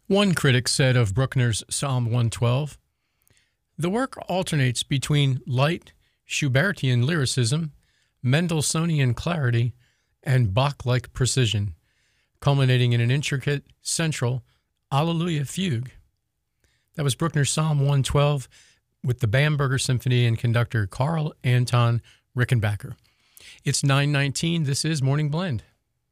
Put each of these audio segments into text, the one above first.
One critic said of Bruckner's Psalm 112, "The work alternates between light Schubertian lyricism, Mendelssohnian clarity, and Bach-like precision, culminating in an intricate, central Alleluia fugue." That was Bruckner's Psalm 112 with the Bamberger Symphony and conductor Karl Anton Rickenbacker. It's 9:19. This is Morning Blend.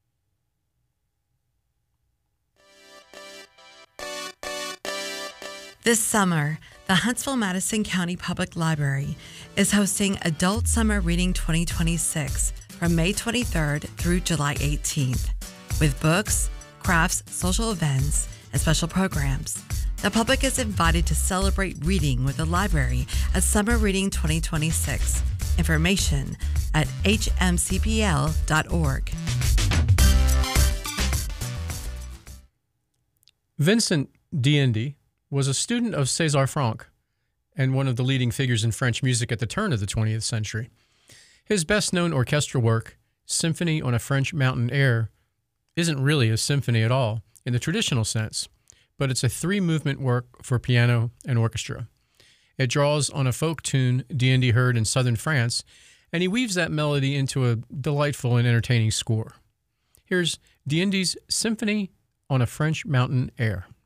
This summer, the Huntsville-Madison County Public Library is hosting Adult Summer Reading 2026 from May 23rd through July 18th. With books, crafts, social events, and special programs, the public is invited to celebrate reading with the library at Summer Reading 2026. Information at hmcpl.org. Vincent d'Indy was a student of César Franck and one of the leading figures in French music at the turn of the 20th century. His best-known orchestral work, Symphony on a French Mountain Air, isn't really a symphony at all in the traditional sense, but it's a three-movement work for piano and orchestra. It draws on a folk tune d'Indy heard in southern France, and he weaves that melody into a delightful and entertaining score. Here's d'Indy's Symphony on a French Mountain Air.